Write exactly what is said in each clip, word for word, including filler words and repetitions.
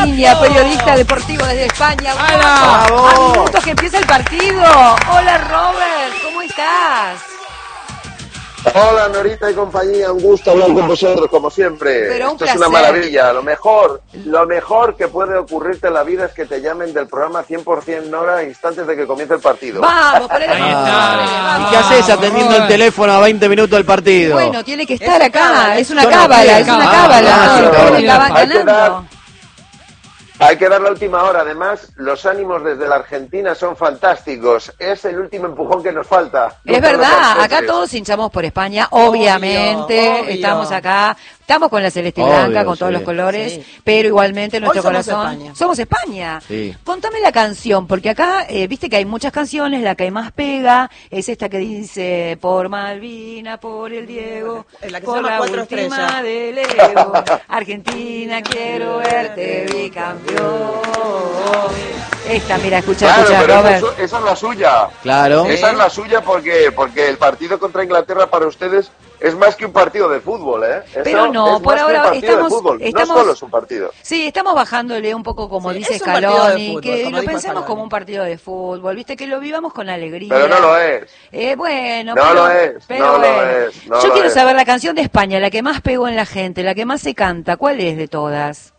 Piña, periodista deportivo desde España. ¡Hala! A minutos que empieza el partido. Hola Robert, ¿cómo estás? Hola Norita y compañía, un gusto hablar con vosotros como siempre. Pero un Esto placer. es una maravilla, lo mejor, lo mejor que puede ocurrirte en la vida es que te llamen del programa cien por ciento Nora instantes de que comience el partido. Vamos, ponele. Ahí está. ¿Y qué haces atendiendo el teléfono a veinte minutos del partido? Bueno, tiene que estar Es acá, cábala, es una yo no cábala, quiero es una cábala. cábala. Ah, No, sí, no, claro. no, van Hay que dar- ganando. Hay que dar la última hora, además los ánimos desde la Argentina son fantásticos, es el último empujón que nos falta. Es verdad, acá todos hinchamos por España, obviamente, Obvio, obvio. estamos acá, estamos con la celeste Obvio, blanca, con todos sí. los colores, Sí. pero igualmente nuestro Hoy somos corazón, España. somos España. Sí. Contame la canción, porque acá, eh, viste que hay muchas canciones, la que más pega es esta que dice, por Malvina, por el Diego, Es la que se por llama la Cuatro última Estrellas. del Ego, Argentina, quiero verte bicampeón. Esta, mira, escucha, Claro, escucha, pero esa, Robert. es su- esa es la suya. Claro. Esa es la suya porque, porque el partido contra Inglaterra para ustedes es más que un partido de fútbol, ¿eh? Eso Pero no, es por más que ahora un partido estamos- de fútbol, estamos- no solo es un partido. Sí, estamos bajándole un poco, como Sí, dice es un partido de Scaloni, fútbol, que como lo dijo pensemos Scaloni. como un partido de fútbol, viste, que lo vivamos con alegría. Pero no lo es. Eh, bueno, No pero, lo es, pero no lo bueno. es, no Yo lo quiero es. saber la canción de España, la que más pegó en la gente, la que más se canta, ¿cuál es de todas?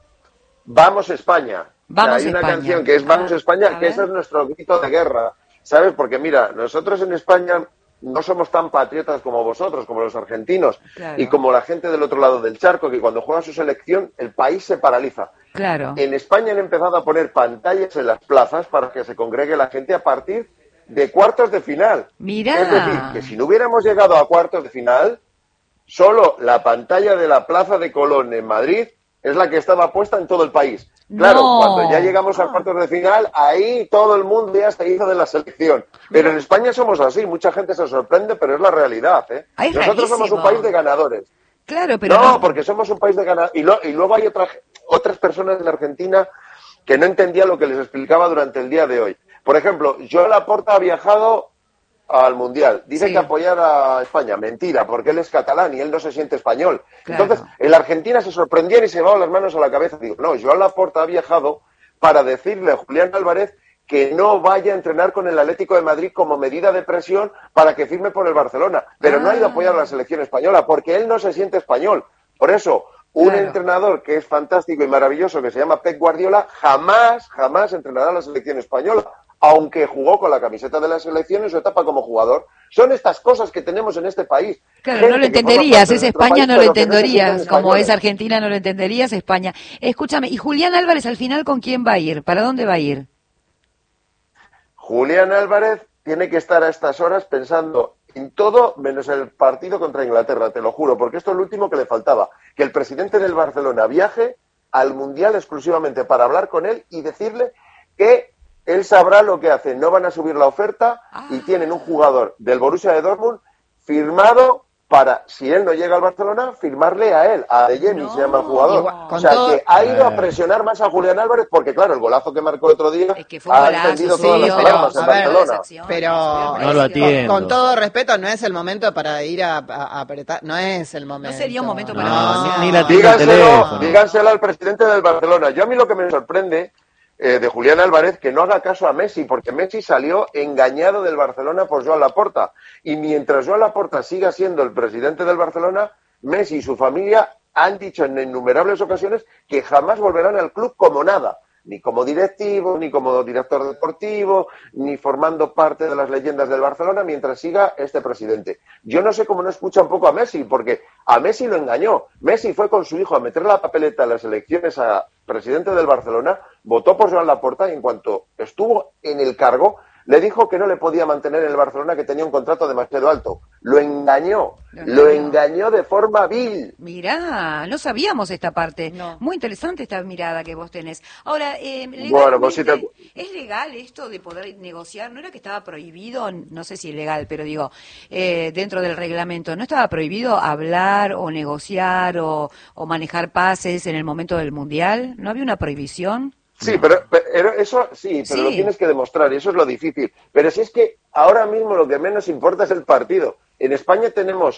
Vamos España. Vamos O sea, hay España. una canción que es Vamos Ah, España, a que ver. ese es nuestro grito de guerra. ¿Sabes? Porque mira, nosotros en España no somos tan patriotas como vosotros, como los argentinos, Claro. y como la gente del otro lado del charco, que cuando juega su selección, el país se paraliza. Claro. En España han empezado a poner pantallas en las plazas para que se congregue la gente a partir de cuartos de final. Mirá. Es decir, que si no hubiéramos llegado a cuartos de final, solo la pantalla de la Plaza de Colón en Madrid es la que estaba puesta en todo el país. Claro, No. cuando ya llegamos a cuartos de final, ahí todo el mundo ya se hizo de la selección. Pero en España somos así, mucha gente se sorprende, pero es la realidad, ¿eh? Ay, es Nosotros somos un rarísimo. país de ganadores. Claro, pero No, porque somos un país de ganadores. Y, lo- y luego hay otra, otras personas en Argentina que no entendían lo que les explicaba durante el día de hoy. Por ejemplo, Joan Laporta ha viajado al Mundial. Dice Sí. que apoyar a España. Mentira, porque él es catalán y él no se siente español. Claro. Entonces, en la Argentina se sorprendían y se llevaban las manos a la cabeza. Digo, no, Joan Laporta ha viajado para decirle a Julián Álvarez que no vaya a entrenar con el Atlético de Madrid como medida de presión para que firme por el Barcelona. Pero no ha ido a apoyar a la selección española porque él no se siente español. Por eso, un Claro. entrenador que es fantástico y maravilloso, que se llama Pep Guardiola, jamás, jamás entrenará a la selección española, aunque jugó con la camiseta de la selección en su etapa como jugador. Son estas cosas que tenemos en este país. Claro, Gente no lo que forma entenderías, parte de es nuestro España, país, no lo pero que no se entenderías, sienten como es españoles. Argentina, no lo entenderías, España. Escúchame, ¿y Julián Álvarez al final con quién va a ir? ¿Para dónde va a ir? Julián Álvarez tiene que estar a estas horas pensando en todo menos el partido contra Inglaterra, te lo juro, porque esto es lo último que le faltaba, que el presidente del Barcelona viaje al Mundial exclusivamente para hablar con él y decirle que él sabrá lo que hace. No van a subir la oferta y tienen un jugador del Borussia de Dortmund firmado para, si él no llega al Barcelona, firmarle a él, a Adeyemi, No, se llama el jugador. igual, con o sea, todo- que ha ido a Eh. presionar más a Julián Álvarez porque, claro, el golazo que marcó el otro día Es que fue un ha golazo, encendido sí, todas las pero, alarmas en a ver, Barcelona. Pero No lo atiendo. con todo respeto, no es el momento para ir a, a- a apretar, no es el momento. sería un momento para No, negociar. ni- ni la atiende el Díganselo, teléfono. díganselo al presidente del Barcelona. Yo a mí lo que me sorprende eh, de Julián Álvarez que no haga caso a Messi, porque Messi salió engañado del Barcelona por Joan Laporta. Y mientras Joan Laporta siga siendo el presidente del Barcelona, Messi y su familia han dicho en innumerables ocasiones que jamás volverán al club como nada. Ni como directivo, ni como director deportivo, ni formando parte de las leyendas del Barcelona mientras siga este presidente. Yo no sé cómo no escucha un poco a Messi, porque a Messi lo engañó. Messi fue con su hijo a meter la papeleta en las elecciones a presidente del Barcelona, votó por Joan Laporta y en cuanto estuvo en el cargo, le dijo que no le podía mantener en el Barcelona, que tenía un contrato demasiado alto. Lo engañó, Lo lo engañó. engañó de forma vil. Mirá, no sabíamos esta parte. No. Muy interesante esta mirada que vos tenés. Ahora, eh, Bueno, pues si te- legalmente, ¿es legal esto de poder negociar? ¿No era que estaba prohibido? No sé si es legal, pero digo, eh, dentro del reglamento, ¿no estaba prohibido hablar o negociar o, o manejar pases en el momento del Mundial? ¿No había una prohibición? Sí, pero, pero eso sí, pero Sí. lo tienes que demostrar y eso es lo difícil. Pero si es que ahora mismo lo que menos importa es el partido. En España tenemos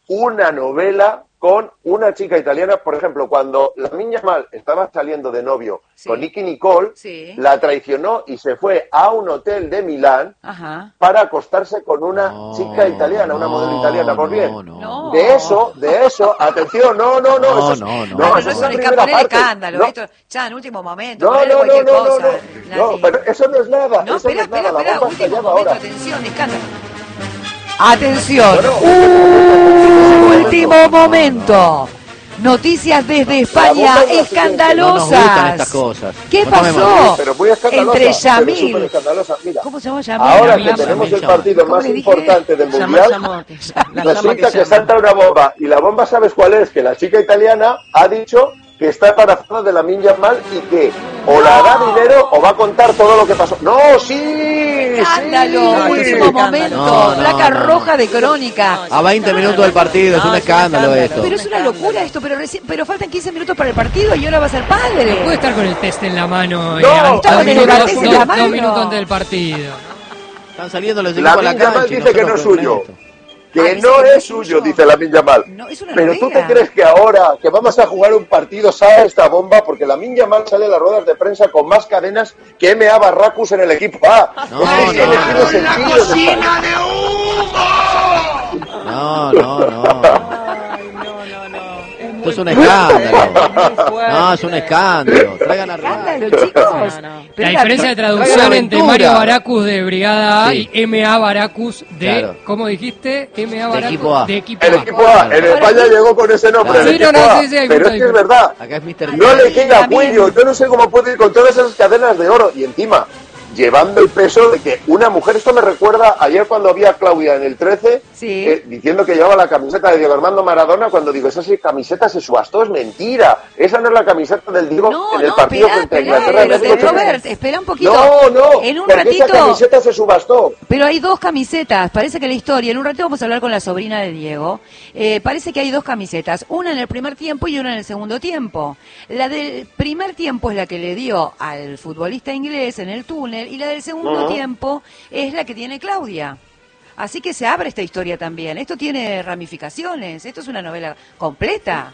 una novela con una chica italiana. Por ejemplo, cuando Lamine Yamal estaba saliendo de novio sí. con Nicky Nicole, sí. la traicionó y se fue a un hotel de Milán Ajá. para acostarse con una no, chica italiana, una no, modelo italiana. Pues bien, no, no. de eso, de eso, atención, no, no, no, no, eso es, no, no, no, no, eso no es el escándalo, no. esto ya en último momento, no, no, cualquier no, no, cosa. No, no, no, pero eso no es nada, no, eso espera, no es espera, nada, espera, la bomba último momento, ahora. atención, escándalo. Atención, uh, último momento. Noticias desde España escandalosas. No ¿Qué no pasó? Pero muy entre Yamil? Mira, ¿Cómo se llama Yamil? ahora Yamil, que tenemos Yamil, el partido más importante del mundial, resulta que salta una bomba. Y la bomba, ¿sabes cuál es? Que la chica italiana ha dicho que está embarazada de Lamine Yamal y que o la da dinero o va a contar todo lo que pasó. ¡No, sí! ¡Escándalo! Sí, Último sí. momento, No, no, placa no, no. roja de Crónica. A veinte minutos del partido, es un escándalo esto. Pero es una locura esto, pero reci- pero faltan quince minutos para el partido y ahora va a ser padre. Puede estar con el test en la mano. No, eh, a- está dos, con el minutos, test en dos- la dos mano. minutos antes del partido. Están saliendo los equipos a la Lamine cancha. Yamal y dice que no nosotros es suyo. con esto. Que Ah, dice no que no es es suyo, suyo. dice Lamine Yamal. No, es una Pero tú novela. te crees que ahora que vamos a jugar un partido sale esta bomba, porque Lamine Yamal sale a las ruedas de prensa con más cadenas que M A Barracus en el equipo A. No, Es que no, tiene no, tiene no. sentido de estar. No, no, no. Esto es un escándalo. No, es un escándalo. Traigan a Escándalo, chicos. La diferencia de traducción Traigan entre aventura. Mario Baracus de Brigada A Sí. y M A Baracus de, Claro. ¿cómo dijiste? M A De Baracus equipo A. de equipo El A. equipo A, en España llegó con ese nombre, Sí, el no, equipo no, A. sí, sí, hay Pero mucha es que es diferencia. verdad. Acá es mister No le queda También. cuello, yo no sé cómo puede ir con todas esas cadenas de oro y encima llevando el peso de que una mujer, esto me recuerda ayer cuando vi a Claudia en el trece, Sí. eh, diciendo que llevaba la camiseta de Diego Armando Maradona, cuando digo, esa sí, camiseta se subastó, es mentira, esa no es la camiseta del Diego No, en el no, partido espera, frente a espera, Inglaterra. en pero México. te- Robert, espera un poquito. No, no, En un porque ratito. esa camiseta se subastó. Pero hay dos camisetas, parece que la historia, en un ratito vamos a hablar con la sobrina de Diego, eh, parece que hay dos camisetas, una en el primer tiempo y una en el segundo tiempo. La del primer tiempo es la que le dio al futbolista inglés en el túnel y la del segundo Ujú. tiempo es la que tiene Claudia. Así que se abre esta historia también. Esto tiene ramificaciones, esto es una novela completa.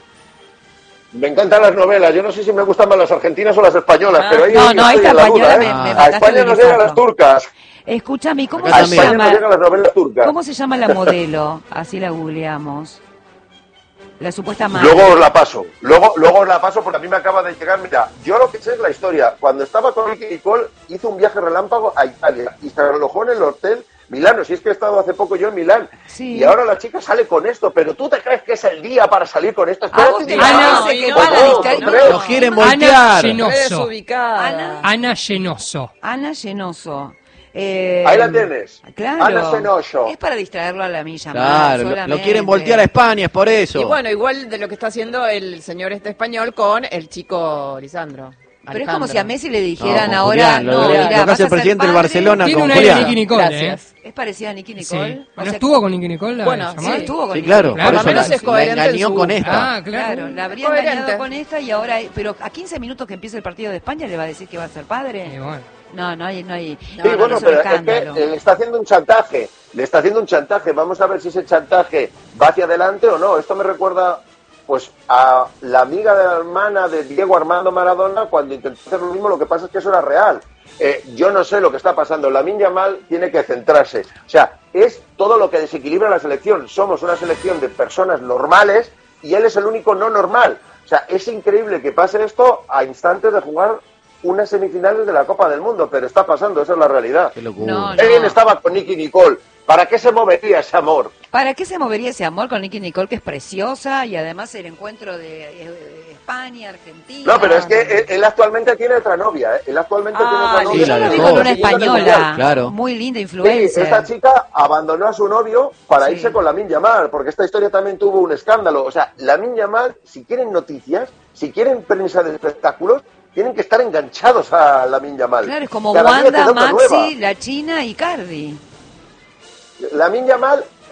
Me encantan las novelas, yo no sé si me gustan más las argentinas o las españolas, Ah, pero ahí no, yo no, estoy esta en la española duda, me- ¿eh? me A mataste España el nos llegan infarto. las turcas. Escúchame, ¿y ¿cómo Acá A se también. España nos llama? llegan las novelas turcas. ¿Cómo se llama la modelo? Así la googleamos. La supuesta madre. Luego os la paso, luego, luego os la paso porque a mí me acaba de llegar, mira, yo lo que sé es la historia, cuando estaba con Nicky Nicole hizo un viaje relámpago a Italia y se alojó en el hotel Milano, si es que he estado hace poco yo en Milán, Sí. y ahora la chica sale con esto, pero tú te crees que es el día para salir con esto. ¿A vos te Espérate, parece ya. que Por van a favor, distraer? hombre. Los quieren Ana voltear. Genoso. Ana, Ana Genoso. Ana Genoso. Eh, Ahí la tienes. Claro. Ana Genoso. Es para distraerlo a la milla. Claro, lo, lo quieren voltear a España, es por eso. Y bueno, igual de lo que está haciendo el señor este español con el chico Lisandro. Pero es como Alejandro. si a Messi le dijeran con ahora, Julián, lo- no, lo- mira, lo que vas hace a el ser presidente del padre. Barcelona Tiene con un aire de Julián. Nicky Nicole, Gracias. Es parecida a Nicky ¿eh? Nicole. Sí. O ¿No sea, estuvo con Nicky Nicole? la Bueno, llamada? sí, estuvo con Sí, Nicky claro, Nicole. por Por lo eso menos la, es la coherente en engañó su- con esta. Ah, claro. Claro, la habría Coherente. engañado con esta y ahora, pero a quince minutos que empiece el partido de España le va a decir que va a ser Y padre. bueno. No, no hay, no hay. Sí, no, no, bueno, es un pero es escándalo. que eh, le está haciendo un chantaje, le está haciendo un chantaje, vamos a ver si ese chantaje va hacia adelante o no. Esto me recuerda pues a la amiga de la hermana de Diego Armando Maradona cuando intentó hacer lo mismo, lo que pasa es que eso era real. Eh, yo no sé lo que está pasando, Lamine Yamal tiene que centrarse, o sea, es todo lo que desequilibra la selección, somos una selección de personas normales y él es el único no normal, o sea, es increíble que pase esto a instantes de jugar unas semifinales de la Copa del Mundo, pero está pasando, esa es la realidad. Qué locura. No, Él estaba con Nicky Nicole, ¿para qué se movería ese amor? ¿Para qué se movería ese amor con Nicky Nicole, que es preciosa, y además el encuentro de eh, España, Argentina? No, pero es que él, él actualmente tiene otra novia, ¿eh? Él actualmente Ah, tiene otra sí, novia. yo la lo vi dejó. con una Siguiendo en el española, Mundial. Claro. muy linda Sí, influencer. esta chica abandonó a su novio para Sí. irse con Lamine Yamal, porque esta historia también tuvo un escándalo. O sea, Lamine Yamal, si quieren noticias, si quieren prensa de espectáculos, tienen que estar enganchados a Lamine Yamal. Claro, es como Cada día te Wanda, da una Maxi, nueva. la China y Cardi. Lamine Yamal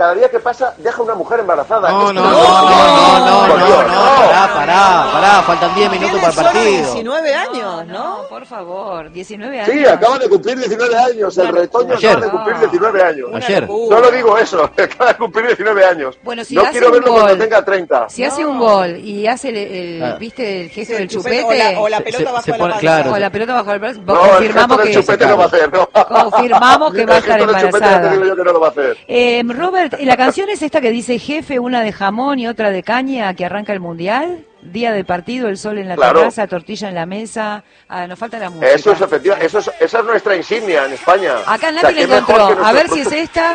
cada día que pasa deja una mujer embarazada. No, Esto no, no, no, no, no, Por no, Dios, no, pará, pará, pará, faltan diez minutos para el Tiene solo partido. diecinueve años, ¿no? por favor, diecinueve años. Sí, acaba de cumplir diecinueve años, el retoño Ayer. acaba de cumplir diecinueve años. Ayer. Solo digo eso, acaba de cumplir diecinueve años. Bueno, si no hace quiero un verlo gol, cuando tenga treinta. Si hace un gol y hace el, el- Ah. ¿viste el gesto Sí, del el chupete? chupete, o la- o la Se- pelota se- bajo se la pone- panza. claro. O la pelota bajo el brazo, No, el confirmamos gesto del que chupete no va a hacer, no. confirmamos que va a El estar gesto del chupete ya te embarazada. digo yo que no lo va a hacer. Eh, Robert, ¿y la canción es esta que dice jefe, una de jamón y otra de caña que arranca el mundial? Día de partido, el sol en la Claro. terraza, tortilla en la mesa. Ah, nos falta la música. Eso es efectivo, eso es, esa es nuestra insignia en España. Acá O sea, Napi la qué mejor encontró. que A nuestros ver si es propios- esta.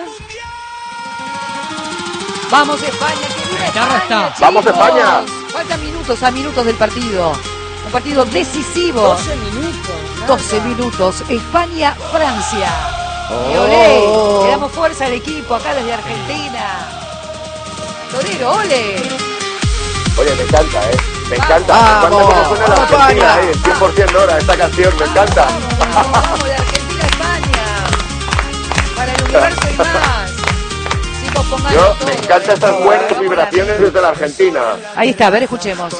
Vamos España, que viva La guitarra España, está. ¡Vamos, chicos! España! Faltan minutos a minutos del partido. Un partido decisivo. doce minutos. nada. doce minutos. España, Francia. Oh. Y olé, le damos fuerza al equipo acá desde Argentina. Torero, ole. Oye, me encanta, ¿eh? Me encanta. Vamos, me encanta cómo suena la vamos, Argentina, España. ¿eh? cien por ciento hora esta canción, me encanta. Vamos, vamos de Argentina a España. Para el universo y más. Chicos, pónganlo Yo, todo, me encantan eh. estas buenas Vamos, vibraciones Argentina. desde la Argentina. Ahí está, a ver, escuchemos.